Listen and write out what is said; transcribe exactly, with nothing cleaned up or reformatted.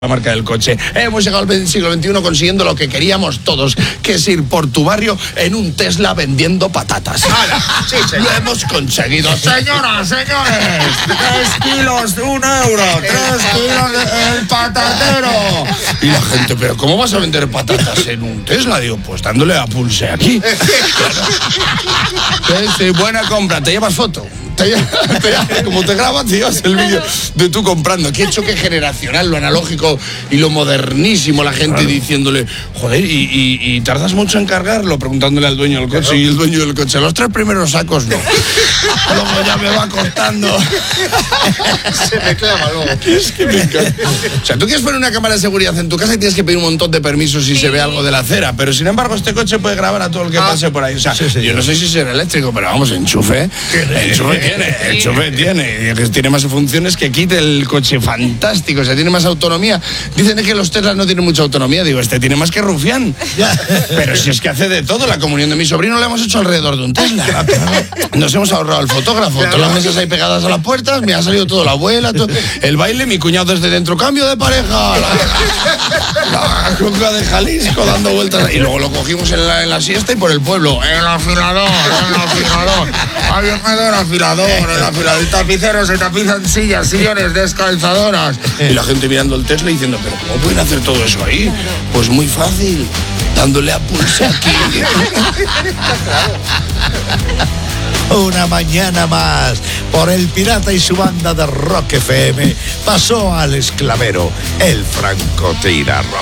La marca del coche. Hemos llegado al siglo veintiuno consiguiendo lo que queríamos todos, que es ir por tu barrio en un Tesla vendiendo patatas. Sí, lo hemos conseguido. Señoras, señores, tres kilos, un euro, tres kilos de, el patatero. Y la gente, pero ¿cómo vas a vender patatas en un Tesla? Digo, pues dándole a pulse aquí. Claro. Sí, buena compra, ¿te llevas foto? Te, te, como te grabas, te llevas el vídeo de tú comprando. Qué choque generacional, lo analógico y lo modernísimo. La gente claro. diciéndole, joder, ¿y, y, y tardas mucho en cargarlo? Preguntándole al dueño del coche. Claro. Y el dueño del coche, los tres primeros sacos no. Luego ya me va costando. Se me clava luego. Es que me encanta. O sea, tú quieres poner una cámara de seguridad en tu casa y tienes que pedir un montón de permisos si sí. se ve algo de la acera. Pero sin embargo, este coche puede grabar a todo el que ah. pase por ahí. O sea, sí, sí, yo no sé si será eléctrico, pero vamos, enchufe. Enchufe tiene, enchufe tiene. Tiene más funciones que quite el coche. Fantástico. O sea, tiene más autonomía. Dicen que los Teslas no tienen mucha autonomía. Digo, este tiene más que rufián. Pero si es que hace de todo. La comunión de mi sobrino la hemos hecho alrededor de un Tesla. Nos hemos ahorrado el fotógrafo. Todas las mesas ahí pegadas a las puertas. Me ha salido toda la abuela. Todo. El baile, mi cuñado desde dentro. Cambio de pareja. La, la coca de Jalisco dando vueltas. Y luego lo cogimos en la, en la siesta y por el pueblo. El afilador, el afilador. Había el afilador, el afilador. El tapicero se tapizan sillas, sillones, descalzadoras. Y la gente mirando el Tesla y diciendo, pero ¿cómo pueden hacer todo eso ahí? Pues muy fácil, dándole a pulse aquí. Una mañana más, por el Pirata y su banda de Rock F M, pasó al esclavero, el francotira rock.